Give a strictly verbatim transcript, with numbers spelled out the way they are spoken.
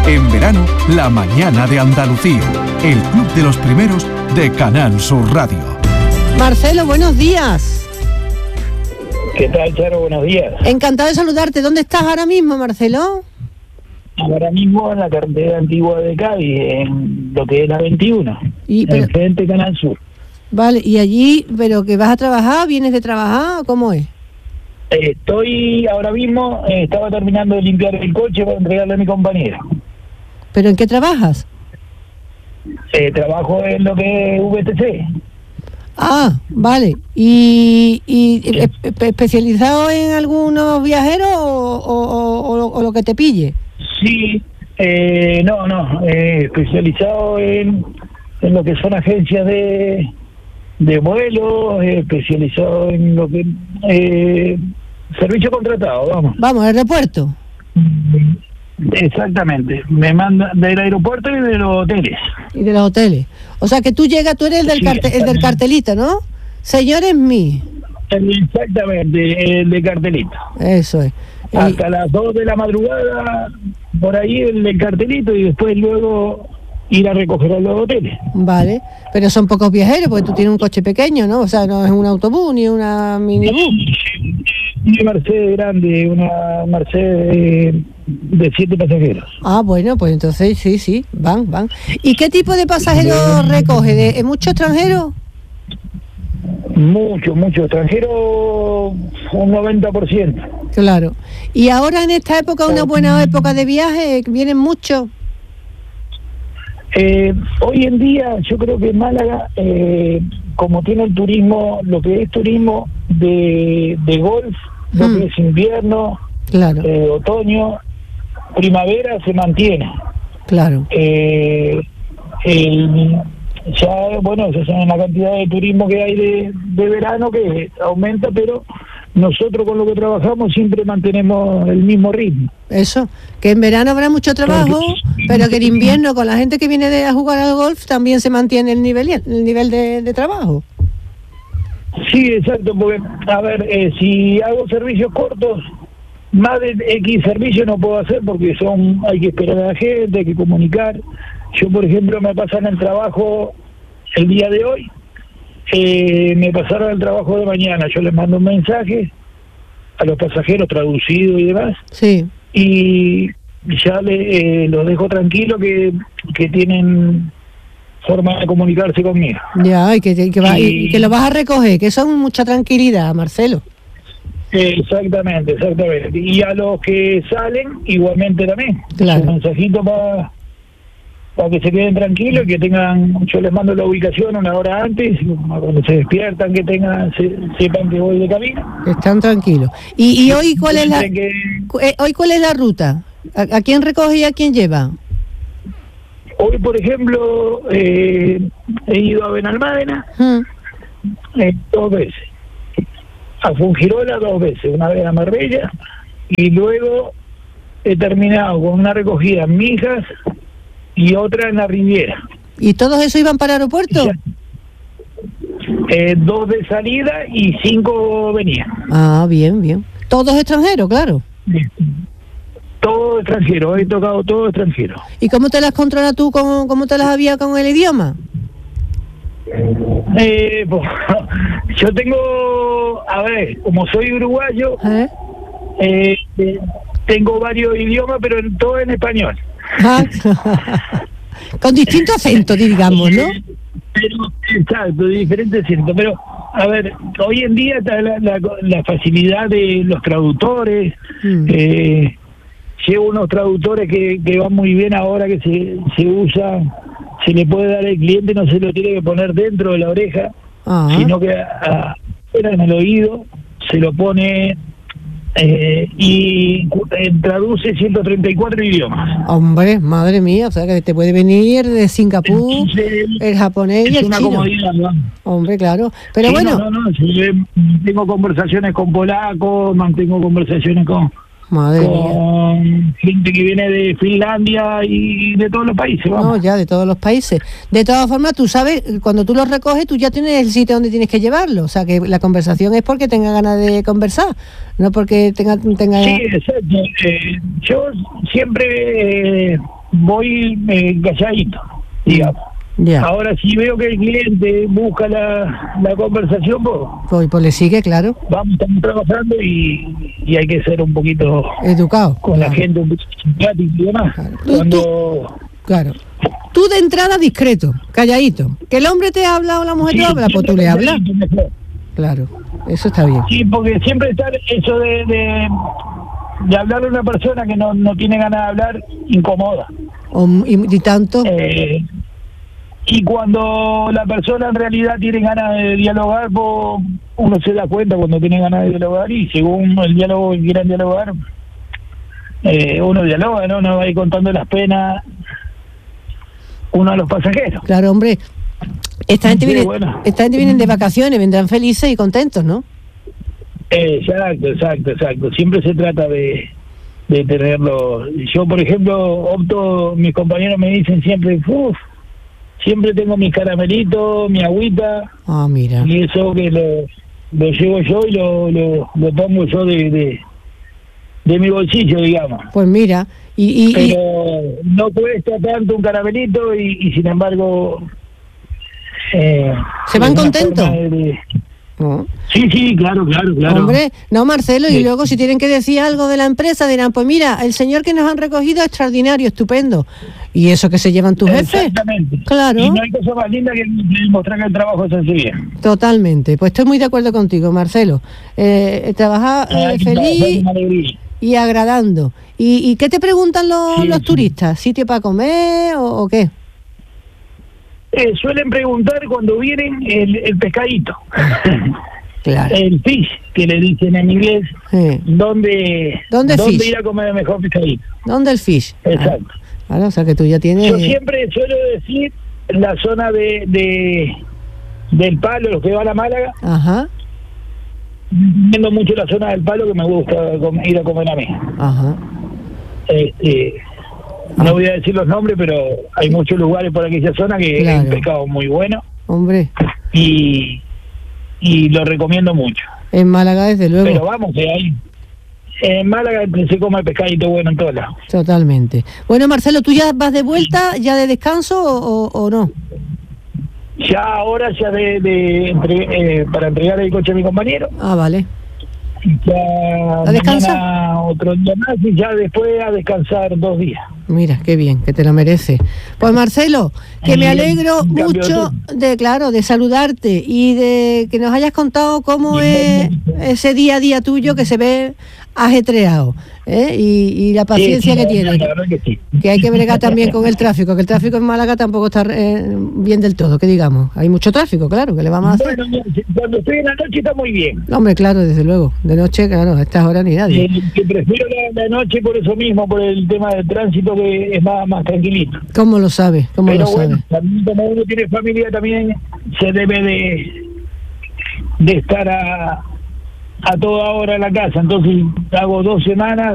En verano, La Mañana de Andalucía, el club de los primeros de Canal Sur Radio. Marcelo, buenos días. ¿Qué tal, Charo? Buenos días. Encantado de saludarte. ¿Dónde estás ahora mismo, Marcelo? Ahora mismo en la carretera antigua de Cádiz, en lo que es la veintiuno, y, pero, en frente de Canal Sur. Vale, y allí, ¿pero que vas a trabajar? ¿Vienes de trabajar? ¿Cómo es? Eh, estoy ahora mismo, eh, estaba terminando de limpiar el coche para entregarle a mi compañero. ¿Pero en qué trabajas? Eh, trabajo en lo que es V T C. Ah, vale. ¿Y, y espe- especializado en algunos viajeros o, o, o, o lo que te pille? Sí, eh, no, no, eh, especializado en, en lo que son agencias de, de vuelos, eh, especializado en lo que... Eh, servicio contratado, vamos. Vamos, al aeropuerto. Exactamente, me manda del aeropuerto y de los hoteles. Y de los hoteles. O sea que tú llegas, tú eres el del, Sí, cartel, el del cartelito, ¿no? Señores mí. Exactamente, el de cartelito. Eso es. Hasta y... las dos de la madrugada, por ahí el del cartelito, y después luego ir a recoger a los hoteles. Vale, pero son pocos viajeros, porque tú tienes un coche pequeño, ¿no? O sea, no es un autobús ni una minibús. Una Mercedes grande, una Mercedes de, de siete pasajeros. Ah, bueno, pues entonces sí, sí, van, van. ¿Y qué tipo de pasajeros recoge? ¿De muchos extranjeros? Mucho, mucho extranjero, un noventa por ciento. Claro. ¿Y ahora en esta época, una buena época de viaje, vienen muchos? Eh, hoy en día yo creo que Málaga, eh, como tiene el turismo, lo que es turismo de, de golf, hmm. lo que es invierno, claro. eh, otoño, primavera, se mantiene. Claro. Eh, el, ya, bueno, esa es la cantidad de turismo que hay de, de verano que aumenta, pero nosotros con lo que trabajamos siempre mantenemos el mismo ritmo. Eso, que en verano habrá mucho trabajo, pero que en invierno con la gente que viene de a jugar al golf también se mantiene el nivel el nivel de, de trabajo. Sí, exacto, porque, a ver, eh, si hago servicios cortos, más de X servicios no puedo hacer porque son hay que esperar a la gente, hay que comunicar. Yo, por ejemplo, me pasan el trabajo el día de hoy, eh, me pasaron el trabajo de mañana, yo les mando un mensaje a los pasajeros traducido y demás. Sí. Y ya le, eh, los dejo tranquilos que, que tienen forma de comunicarse conmigo. Ya, y que, y que, va, y, y que lo vas a recoger, que son mucha tranquilidad, Marcelo. Exactamente, exactamente. Y a los que salen, igualmente también. Claro. Un mensajito para para que se queden tranquilos y que tengan, yo les mando la ubicación una hora antes, cuando se despiertan, que tengan, se, sepan que voy de camino. Están tranquilos. ¿Y, y hoy cuál es la que, eh, hoy cuál es la ruta? ¿A, a quién recoge y a quién lleva? Hoy, por ejemplo, eh, he ido a Benalmádena hmm. eh, dos veces, a Fungirola dos veces, una vez a Marbella, y luego he terminado con una recogida en Mijas y otra en la Riviera. ¿Y todos esos iban para el aeropuerto? Eh, dos de salida y cinco venían. Ah, bien, bien. ¿Todos extranjeros, claro? Bien. Todo extranjero, he tocado todo extranjero. ¿Y cómo te las controlas tú, con, cómo te las había con el idioma? Eh, pues, yo tengo, a ver, como soy uruguayo, ¿eh? Eh, eh, tengo varios idiomas, pero en, todo en español. Ah, con distinto acento, digamos, ¿no? Pero, exacto, de diferente acento. Pero, a ver, hoy en día está la, la, la facilidad de los traductores. Mm. Eh, llevo unos traductores que, que van muy bien ahora, que se, se usan, se le puede dar al cliente, no se lo tiene que poner dentro de la oreja, ah. sino que fuera en el oído, se lo pone... Eh, y eh, traduce ciento treinta y cuatro idiomas. Hombre, madre mía, o sea que te puede venir de Singapur, entonces, el japonés y el una chino. Comodidad, ¿no? Hombre, claro. Pero sí, bueno. No, no, no. Sí, tengo conversaciones con polacos, mantengo conversaciones con, madre con mía. gente que viene de Finlandia y de todos los países. Vamos. No, ya de todos los países. De todas formas, tú sabes, cuando tú los recoges, tú ya tienes el sitio donde tienes que llevarlo. O sea, que la conversación es porque tenga ganas de conversar, no porque tenga... tenga... Sí, exacto. Eh, yo siempre eh, voy eh, calladito, digamos. Ya. Ahora, si veo que el cliente busca la, la conversación, pues, Pues, pues le sigue, claro. vamos, estamos trabajando y, y hay que ser un poquito Educado. con claro. la gente, un poquito simpático y demás. Claro. Tú- Cuando... Claro. Tú de entrada discreto, calladito. Que el hombre te habla o la mujer Sí, te habla, pues tú siempre le hablas. calladito mejor. Claro, eso está bien. Sí, porque siempre está eso de, de, de hablarle a una persona que no, no tiene ganas de hablar, incomoda. O, y, y tanto. Eh, y cuando la persona en realidad tiene ganas de dialogar, pues, uno se da cuenta cuando tiene ganas de dialogar y según el diálogo que quieran dialogar, eh, uno dialoga, ¿no? Uno va a ir contando las penas uno a los pasajeros. Claro, hombre. Esta gente, Sí, viene, bueno. esta gente vienen de vacaciones, vendrán felices y contentos, ¿no? Eh, exacto, exacto, exacto. Siempre se trata de, de tenerlo. Yo, por ejemplo, opto, mis compañeros me dicen siempre, uff, siempre tengo mis caramelitos, mi agüita, Ah, mira. y eso que lo, lo llevo yo y lo, lo, lo pongo yo de, de, de mi bolsillo, digamos. Pues mira. Y, y, y- Pero no cuesta tanto un caramelito y, y sin embargo... Eh, ¿Se van es una contentos? forma de- de- no. Sí, sí, claro, claro, claro. Hombre, no, Marcelo, y Sí. luego si tienen que decir algo de la empresa, dirán, pues mira, el señor que nos han recogido es extraordinario, estupendo. ¿Y eso que se llevan tus jefes? Exactamente. Claro. Y no hay cosa más linda que demostrar que el trabajo se hace bien. Totalmente. Pues estoy muy de acuerdo contigo, Marcelo. Eh, trabajar eh, Hay que trabajar feliz con alegría. y agradando. ¿Y, y qué te preguntan los, Sí, los sí. turistas? ¿Sitio para comer o, o qué? Eh, suelen preguntar cuando vienen el, el pescadito, Claro. el fish, que le dicen en inglés, Sí. ¿dónde, ¿Dónde fish? ir a comer el mejor pescadito? ¿Dónde el fish? Exacto. Ah, claro, o sea que tú ya tienes... Yo siempre suelo decir la zona de, de del Palo, los que van a Málaga, Ajá, viendo mucho la zona del Palo que me gusta com- ir a comer a mí. ajá. Este, no voy a decir los nombres, pero hay muchos lugares por aquella zona que Claro. hay un pescado muy bueno Hombre, y, y lo recomiendo mucho. en Málaga desde luego. Pero vamos, que hay en Málaga se come pescadito bueno en todos lados. Totalmente. Bueno, Marcelo, ¿tú ya vas de vuelta, ya de descanso o, o- o no? Ya ahora, ya de, de entre- eh, para entregar el coche a mi compañero, Ah, vale. ya ¿A descansar? mañana otro día más y ya después a descansar dos días. Mira, qué bien, que te lo merece. Pues Marcelo, que me Y alegro un cambio de mucho turno. de, claro, de saludarte y de que nos hayas contado cómo es ese día a día tuyo que se ve ajetreado, ¿eh? y, y la paciencia Sí, sí, que la- tienes. la verdad que sí. Que hay que bregar también con el tráfico, que el tráfico en Málaga tampoco está eh, bien del todo, que digamos. Hay mucho tráfico, claro, que le vamos a hacer. Bueno, cuando estoy en la noche está muy bien. Hombre, claro, desde luego. De noche, claro, a estas horas ni nadie. Eh, que prefiero la, la noche por eso mismo, por el tema del tránsito que es más, más tranquilito. ¿Cómo lo sabes? ¿Cómo Pero lo bueno, sabes? también como uno tiene familia también se debe de, de estar a, a toda hora en la casa. Entonces hago dos semanas